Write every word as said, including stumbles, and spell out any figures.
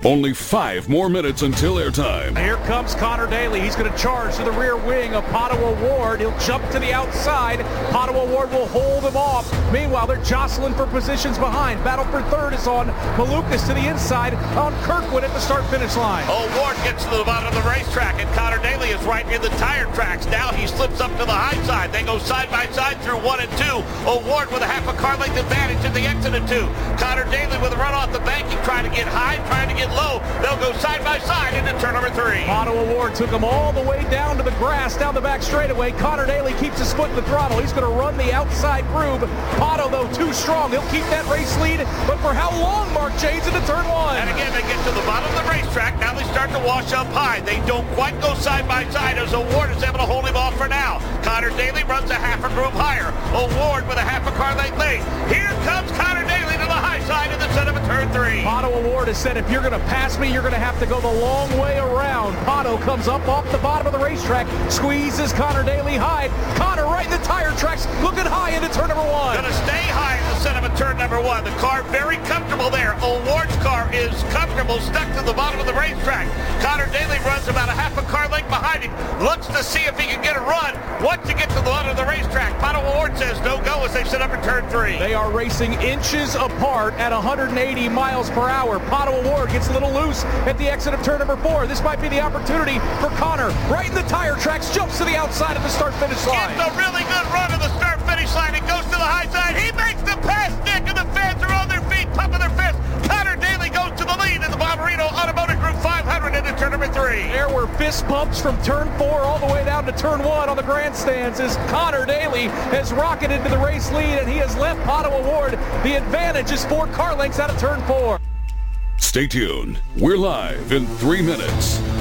Only five more minutes until airtime. Here comes Connor Daly. He's going to charge to the rear wing of Pato O'Ward. He'll jump to the outside. Pato O'Ward will hold him off. Meanwhile, they're jostling for positions behind. Battle for third is on Malukas to the inside on Kirkwood at the start-finish line. O'Ward gets to the bottom of the racetrack, and Connor Daly is right near the tire tracks. Now he slips up to the high side. They go side by side through one and two. O'Ward with a half a car length advantage in the exit of two. Connor Daly with a run off the banking, trying to get high, trying to get low. They'll go side by side into turn number three. Pato O'Ward took him all the way down to the grass, down the back straightaway. Connor Daly keeps his foot in the throttle. He's going to run the outside groove. Pato, though, too strong. He'll keep that race lead, but for how long, Mark Janes, into turn one? And again, they get to the bottom of the racetrack. Now they start to wash up high. They don't quite go side by side as O'Ward is able to hold him off for now. Connor Daly runs a half a groove higher. O'Ward with a half a car length lead. Here comes Connor Daly to the high side in the set of a turn three. Pato O'Ward has said, if you're going to pass me, you're going to have to go the long way around. Pato comes up off the bottom of the racetrack, squeezes Connor Daly high. Connor right in the tire tracks, looking high into turn number one. Going to stay high in the set of a turn number one. The car very comfortable there. O'Ward's car is comfortable, stuck to the bottom of the racetrack. Connor Daly runs about a half a car length behind him, looks to see if he can get a run. Wants to get to the bottom of the racetrack. Pato O'Ward says no go as they set up in turn three. They are racing inches apart at one hundred eighty miles per hour. Pato O'Ward gets a little loose at the exit of turn number four. This might be the opportunity for Connor. Right in the tire tracks, jumps to the outside of the start-finish line. Gets a really good run to the start-finish line. It goes to the high side. He makes the pass, Nick, and the fans are on their feet, pumping their fists. Connor Daly goes to the lead in the Bommarito Automotive Group five hundred into turn number three. There were fist bumps from turn four all the way down to turn one on the grandstands as Connor Daly has rocketed into the race lead, and he has left Pato O'Ward. The advantage is four car lengths out of turn four. Stay tuned. We're live in three minutes.